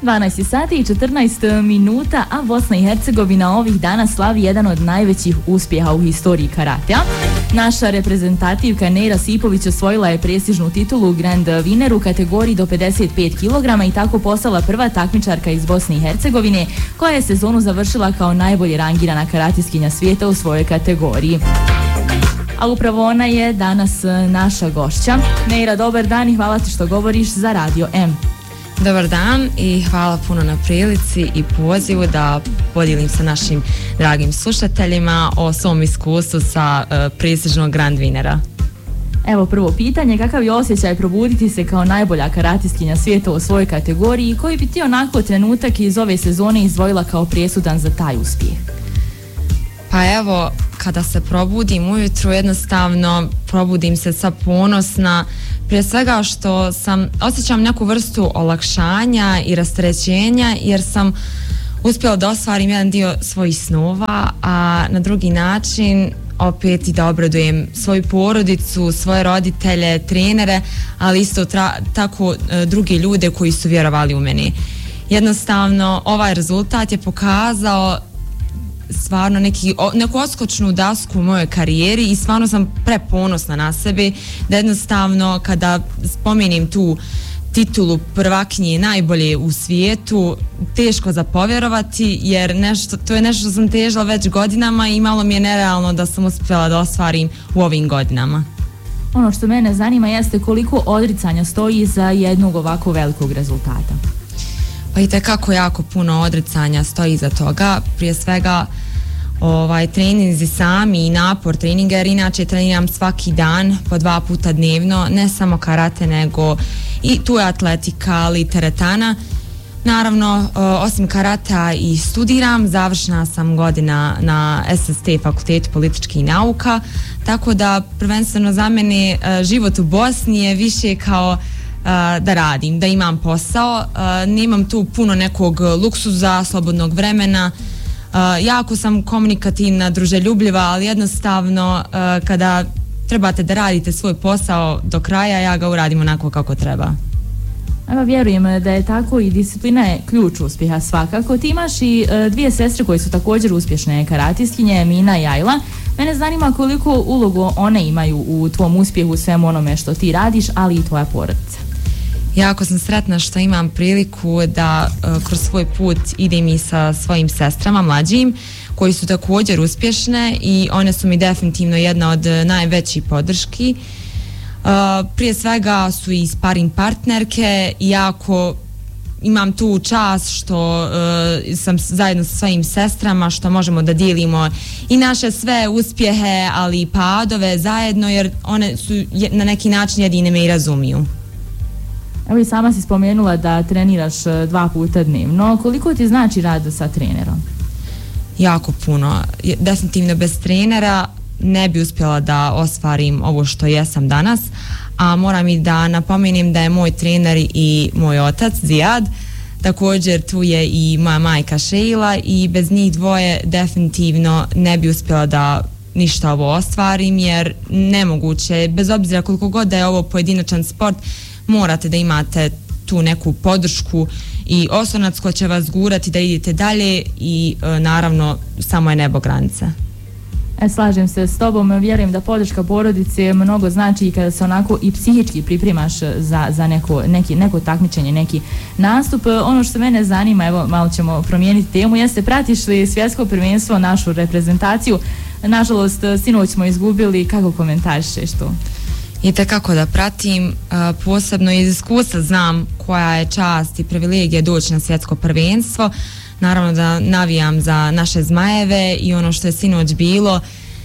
12 sati i 14 minuta, a Bosna i Hercegovina ovih dana slavi jedan od najvećih uspjeha u historiji karatea. Naša reprezentativka Neira Sipović osvojila je prestižnu titulu Grand Winner u kategoriji do 55 kg i tako postala prva takmičarka iz Bosne i Hercegovine koja je sezonu završila kao najbolje rangirana karatistkinja svijeta u svojoj kategoriji. A upravo ona je danas naša gošća. Neira, dobar dan i hvala ti što govoriš za Radio M. Dobar dan i hvala puno na prilici i pozivu da podijelim sa našim dragim slušateljima o svom iskustvu sa prestižnog Grand Winnera. Evo prvo pitanje, kakav je osjećaj probuditi se kao najbolja karatistkinja svijeta u svojoj kategoriji i koji bi ti onako trenutak iz ove sezone izdvojila kao presudan za taj uspjeh? Pa evo, kada se probudim ujutru, jednostavno probudim se sa ponosna, prije svega što osjećam neku vrstu olakšanja i rasterećenja jer sam uspjela da ostvarim jedan dio svojih snova, a na drugi način opet i da obradujem svoju porodicu, svoje roditelje, trenere, ali isto tako druge ljude koji su vjerovali u mene. Jednostavno, ovaj rezultat je pokazao stvarno neku odskočnu dasku u mojoj karijeri i stvarno sam preponosna na sebe da jednostavno kada spomenim tu titulu prvakinje najbolje u svijetu, teško za povjerovati jer to je nešto što sam težila već godinama i malo mi je nerealno da sam uspjela da ostvarim u ovim godinama. Ono što mene zanima jeste koliko odricanja stoji za jednog ovako velikog rezultata. Pa i tekako jako puno odricanja stoji iza toga, prije svega treninzi sami i napor treninga, jer inače treniram svaki dan po 2 puta dnevno, ne samo karate nego i tu je atletika, ali i teretana. Naravno, osim karata i studiram, završena sam godina na SST fakultetu političkih nauka, tako da prvenstveno za mene život u Bosni je više kao da radim, da imam posao, nemam tu puno nekog luksuza, slobodnog vremena, jako sam komunikativna, druželjubljiva, ali jednostavno kada trebate da radite svoj posao do kraja, ja ga uradim onako kako treba. Evo, vjerujem da je tako i disciplina je ključ uspjeha svakako. Ti imaš i 2 sestre koje su također uspješne karatistkinje, Mina i Ajla. Mene zanima koliko ulogu one imaju u tvom uspjehu, svemu onome što ti radiš, ali i tvoja porodica. Jako sam sretna što imam priliku da kroz svoj put idem i sa svojim sestrama mlađim koji su također uspješne i one su mi definitivno jedna od najvećih podrški. Prije svega su i sparing partnerke i jako imam tu čast što sam zajedno sa svojim sestrama što možemo da dijelimo i naše sve uspjehe, ali i padove zajedno jer one su na neki način jedine me i razumiju. Evo i sama si spomenula da treniraš 2 puta dnevno. Koliko ti znači rad sa trenerom? Jako puno. Definitivno bez trenera ne bi uspjela da ostvarim ovo što jesam danas, a moram i da napomenem da je moj trener i moj otac Zijad, također tu je i moja majka Sheila i bez njih dvoje definitivno ne bi uspjela da ništa ovo ostvarim jer nemoguće, bez obzira koliko god da je ovo pojedinačan sport, morate da imate tu neku podršku i oslonac ko će vas gurati da idete dalje i naravno samo je nebo granica. Slažem se s tobom, vjerujem da podrška porodice mnogo znači i kada se onako i psihički pripremaš za neko takmičenje, neki nastup. Ono što mene zanima, evo malo ćemo promijeniti temu, jeste pratiš li svjetsko prvenstvo, našu reprezentaciju? Nažalost, sinoć smo izgubili, kako komentarišeš to? I tekako da pratim, posebno iz iskustva znam koja je čast i privilegija doći na svjetsko prvenstvo. Naravno da navijam za naše Zmajeve i ono što je sinoć bilo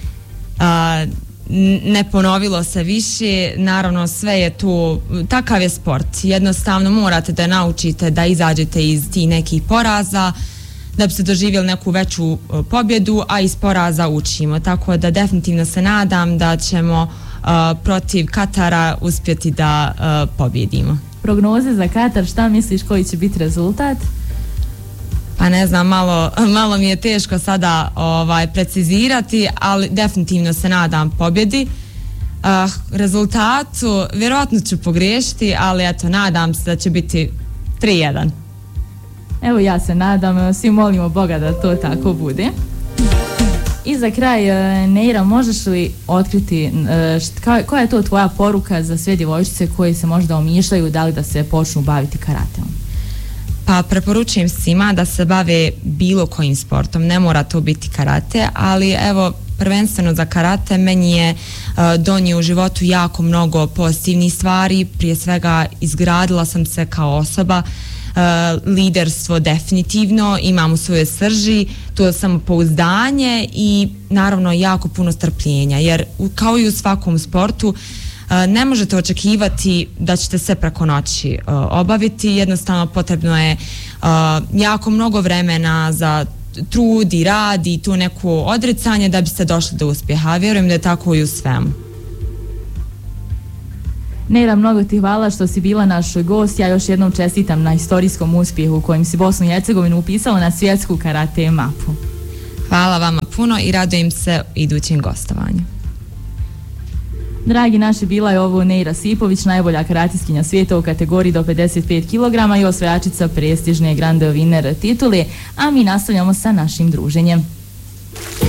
ne ponovilo se više. Naravno sve je to, takav je sport, jednostavno morate da naučite da izađete iz tih nekih poraza da bi se doživjeli neku veću pobjedu, a iz poraza učimo, tako da definitivno se nadam da ćemo protiv Katara uspjeti da pobjedimo. Prognoze za Katar, šta misliš koji će biti rezultat? Pa ne znam, malo mi je teško sada precizirati, ali definitivno se nadam pobjedi. Rezultatu vjerojatno ću pogriješiti, ali eto, nadam se da će biti 3-1. Evo ja se nadam, svi molimo Boga da to tako bude. I za kraj, Neira, možeš li otkriti koja je to tvoja poruka za sve djevojčice koje se možda omišljaju da li da se počnu baviti karateom? Pa preporučujem svima da se bave bilo kojim sportom, ne mora to biti karate, ali evo prvenstveno za karate meni je donio u životu jako mnogo pozitivnih stvari, prije svega izgradila sam se kao osoba, liderstvo definitivno, imam u svojoj srži to samopouzdanje i naravno jako puno strpljenja, jer kao i u svakom sportu ne možete očekivati da ćete sve preko noći obaviti, jednostavno potrebno je jako mnogo vremena za trud i rad i tu neko odricanje da biste došli do uspjeha. Vjerujem da je tako i u svemu. Neira, mnogo ti hvala što si bila naš gost. Ja još jednom čestitam na istorijskom uspjehu kojim si Bosnu i Hercegovinu upisala na svjetsku karate mapu. Hvala vama puno i radujem se idućem gostovanju. Dragi naši, bila je ovo Neira Sipović, najbolja karatiskinja svijeta u kategoriji do 55 kg i osvajačica prestižne Grande Winner titule, a mi nastavljamo sa našim druženjem.